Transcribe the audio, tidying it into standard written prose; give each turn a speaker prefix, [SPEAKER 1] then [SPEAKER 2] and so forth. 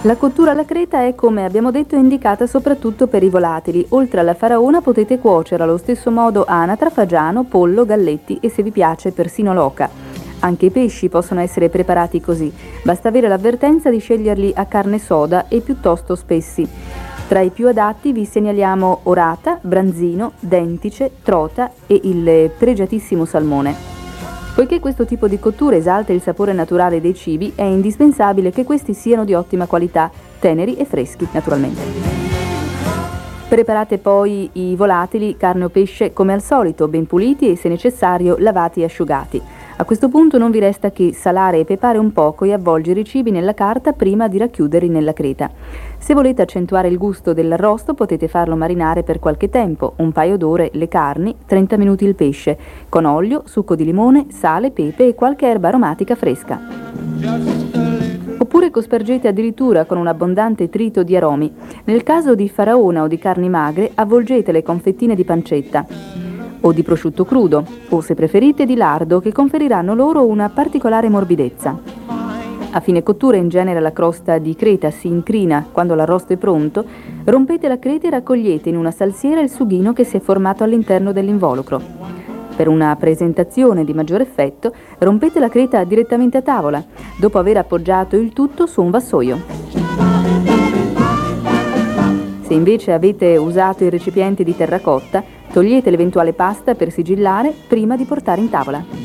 [SPEAKER 1] La cottura alla creta è, come abbiamo detto, indicata soprattutto per i volatili. Oltre alla faraona potete cuocere allo stesso modo anatra, fagiano, pollo, galletti e, se vi piace, persino l'oca. Anche i pesci possono essere preparati così. Basta avere l'avvertenza di sceglierli a carne soda e piuttosto spessi. Tra i più adatti vi segnaliamo orata, branzino, dentice, trota e il pregiatissimo salmone. Poiché questo tipo di cottura esalta il sapore naturale dei cibi, è indispensabile che questi siano di ottima qualità, teneri e freschi, naturalmente. Preparate poi i volatili, carne o pesce, come al solito, ben puliti e, se necessario, lavati e asciugati. A questo punto non vi resta che salare e pepare un poco e avvolgere i cibi nella carta prima di racchiuderli nella creta. Se volete accentuare il gusto dell'arrosto potete farlo marinare per qualche tempo, un paio d'ore le carni, 30 minuti il pesce, con olio, succo di limone, sale, pepe e qualche erba aromatica fresca. Oppure cospargete addirittura con un abbondante trito di aromi. Nel caso di faraona o di carni magre, avvolgetele con fettine di pancetta o di prosciutto crudo, o se preferite di lardo, che conferiranno loro una particolare morbidezza. A fine cottura in genere la crosta di creta si incrina. Quando l'arrosto è pronto, rompete la creta e raccogliete in una salsiera il sughino che si è formato all'interno dell'involucro. Per una presentazione di maggior effetto, rompete la creta direttamente a tavola, dopo aver appoggiato il tutto su un vassoio. Se invece avete usato il recipiente di terracotta, togliete l'eventuale pasta per sigillare prima di portare in tavola.